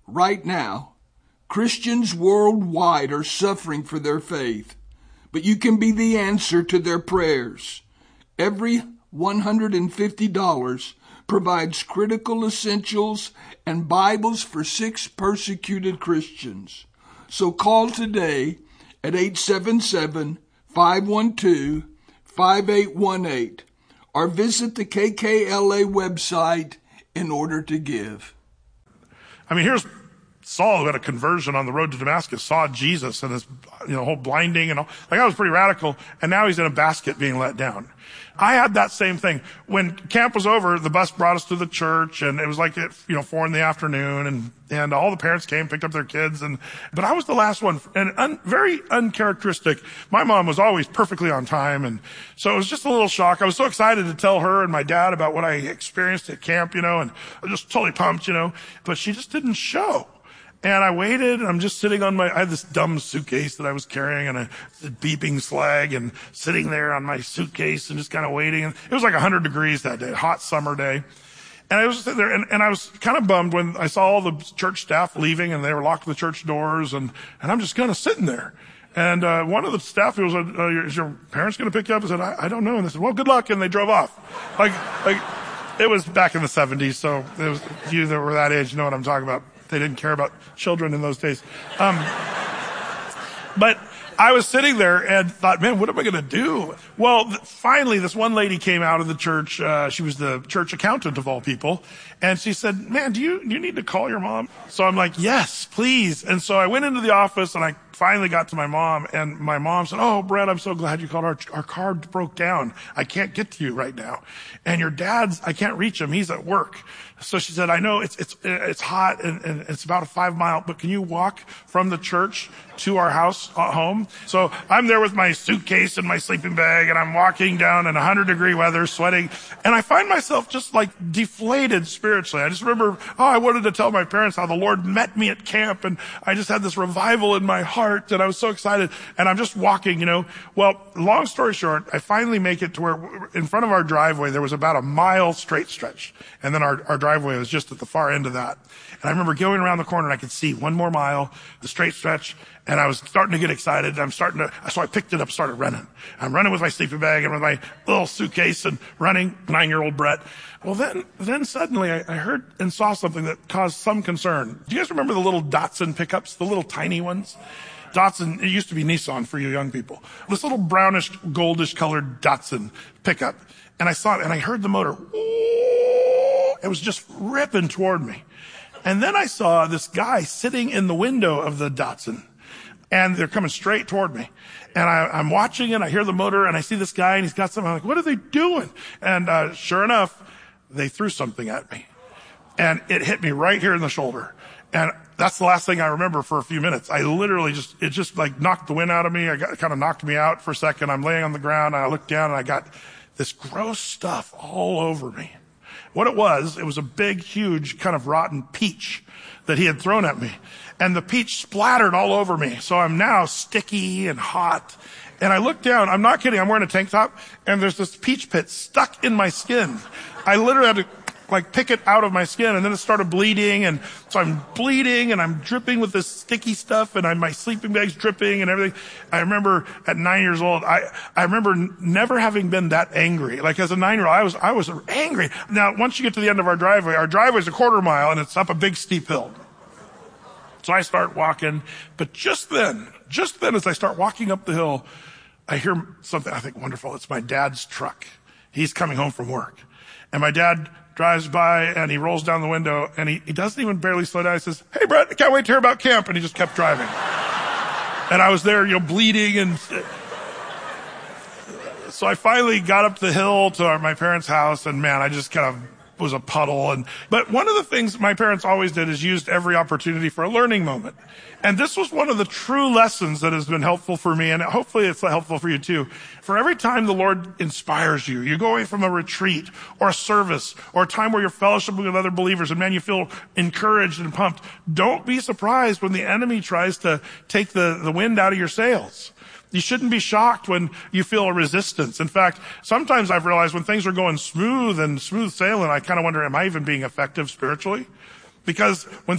Right now, Christians worldwide are suffering for their faith, but you can be the answer to their prayers. Every $150 provides critical essentials and Bibles for 6 persecuted Christians. So call today at 877-512-5818 or visit the KKLA website in order to give. I mean, here's Saul, who had a conversion on the road to Damascus, saw Jesus and his, whole blinding and all. Like, that was pretty radical. And now he's in a basket being let down. I had that same thing. When camp was over, the bus brought us to the church, and it was like at, 4 in the afternoon, and all the parents came, picked up their kids, but I was the last one, and very uncharacteristic. My mom was always perfectly on time, and so it was just a little shock. I was so excited to tell her and my dad about what I experienced at camp, and I was just totally pumped, but she just didn't show. And I waited, and I'm just sitting I had this dumb suitcase that I was carrying and a beeping slag, and sitting there on my suitcase and just kind of waiting. And it was like 100 degrees that day, hot summer day. And I was sitting there, and I was kind of bummed when I saw all the church staff leaving, and they were locked the church doors, and I'm just kind of sitting there. And one of the staff was, is your parents going to pick you up? I said, I don't know. And they said, well, good luck. And they drove off. Like it was back in the 70s, so it was, you that were that age know what I'm talking about. They didn't care about children in those days. But I was sitting there and thought, man, what am I going to do? Well, finally, this one lady came out of the church. She was the church accountant of all people. And she said, man, do you need to call your mom? So I'm like, yes, please. And so I went into the office, and I finally got to my mom, and my mom said, oh, Brett, I'm so glad you called. Our car broke down. I can't get to you right now. And your dad's, I can't reach him. He's at work. So she said, I know it's hot and it's about a 5-mile, but can you walk from the church to our house home? So I'm there with my suitcase and my sleeping bag, and I'm walking down in 100-degree weather, sweating, and I find myself just like deflated spiritually. I just remember, I wanted to tell my parents how the Lord met me at camp, and I just had this revival in my heart, and I was so excited, and I'm just walking, Well, long story short, I finally make it to where in front of our driveway, there was about a mile straight stretch, and then our driveway was just at the far end of that. And I remember going around the corner, and I could see 1 more mile, the straight stretch, and I was starting to get excited. So I picked it up, started running. I'm running with my sleeping bag and with my little suitcase and running, 9-year-old Brett. Well, then suddenly I heard and saw something that caused some concern. Do you guys remember the little Datsun pickups, the little tiny ones? Datsun, it used to be Nissan for you young people. This little brownish, goldish colored Datsun pickup. And I saw it, and I heard the motor. It was just ripping toward me. And then I saw this guy sitting in the window of the Datsun, and they're coming straight toward me. And I'm watching it, I hear the motor, and I see this guy, and he's got something. I'm like, what are they doing? And sure enough, they threw something at me. And it hit me right here in the shoulder. And that's the last thing I remember for a few minutes. I literally it just like knocked the wind out of me. It kind of knocked me out for a second. I'm laying on the ground, and I looked down, and I got this gross stuff all over me. What it was a big, huge kind of rotten peach that he had thrown at me. And the peach splattered all over me. So I'm now sticky and hot. And I look down, I'm not kidding, I'm wearing a tank top, and there's this peach pit stuck in my skin. I literally had to pick it out of my skin, and then it started bleeding, and so I'm bleeding, and I'm dripping with this sticky stuff, and my sleeping bag's dripping and everything. I remember at 9 years old, I remember never having been that angry. Like, as a 9-year-old, I was angry. Now, once you get to the end of our driveway's a 1/4 mile, and it's up a big steep hill. So I start walking, but just then, as I start walking up the hill, I hear something I think wonderful. It's my dad's truck. He's coming home from work. And my dad drives by, and he rolls down the window, and he doesn't even barely slow down. He says, hey, Brett, I can't wait to hear about camp. And he just kept driving. And I was there, bleeding. And so I finally got up the hill to my parents' house, and man, I just kind of was a puddle. But one of the things my parents always did is used every opportunity for a learning moment. And this was one of the true lessons that has been helpful for me, and hopefully it's helpful for you too. For every time the Lord inspires you, you go away from a retreat or a service or a time where you're fellowshipping with other believers, and man, you feel encouraged and pumped. Don't be surprised when the enemy tries to take the wind out of your sails. You shouldn't be shocked when you feel a resistance. In fact, sometimes I've realized when things are going smooth sailing, I kind of wonder, am I even being effective spiritually? Because when